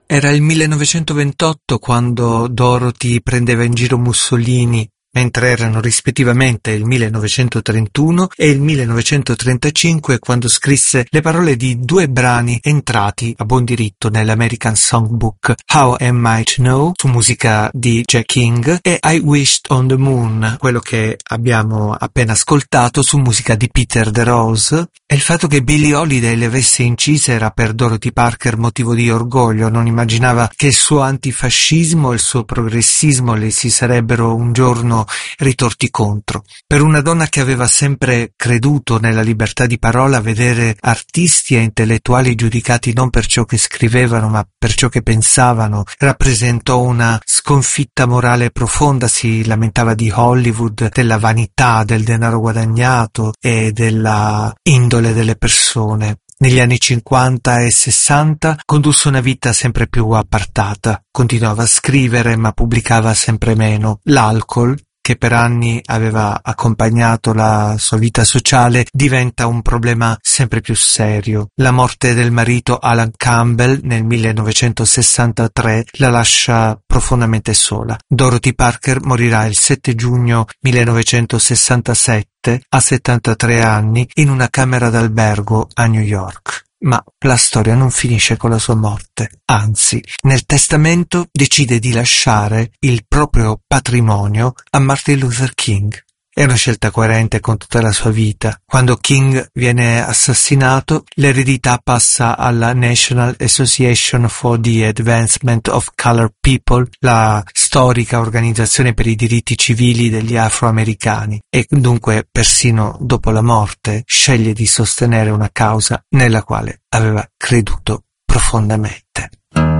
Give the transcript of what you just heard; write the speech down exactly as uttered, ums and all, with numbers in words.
Era il millenovecentoventotto quando Dorothy prendeva in giro Mussolini, mentre erano rispettivamente il millenovecentotrentuno e il millenovecentotrentacinque quando scrisse le parole di due brani entrati a buon diritto nell'American Songbook, How Am I to Know, su musica di Jack King, e I Wished on the Moon, quello che abbiamo appena ascoltato, su musica di Peter DeRose. E il fatto che Billie Holiday le avesse incise era per Dorothy Parker motivo di orgoglio. Non immaginava che il suo antifascismo e il suo progressismo le si sarebbero un giorno ritorti contro. Per una donna che aveva sempre creduto nella libertà di parola, vedere artisti e intellettuali giudicati non per ciò che scrivevano ma per ciò che pensavano rappresentò una sconfitta morale profonda. Si lamentava di Hollywood, della vanità, del denaro guadagnato e della indole delle persone. Negli anni cinquanta e sessanta condusse una vita sempre più appartata, continuava a scrivere ma pubblicava sempre meno. L'alcol, che per anni aveva accompagnato la sua vita sociale, diventa un problema sempre più serio. La morte del marito Alan Campbell nel millenovecentosessantatré la lascia profondamente sola. Dorothy Parker morirà il sette giugno millenovecentosessantasette a settantatré anni in una camera d'albergo a New York. Ma la storia non finisce con la sua morte, anzi, nel testamento decide di lasciare il proprio patrimonio a Martin Luther King. È una scelta coerente con tutta la sua vita. Quando King viene assassinato, l'eredità passa alla National Association for the Advancement of Colored People, la storica organizzazione per i diritti civili degli afroamericani, e dunque persino dopo la morte sceglie di sostenere una causa nella quale aveva creduto profondamente.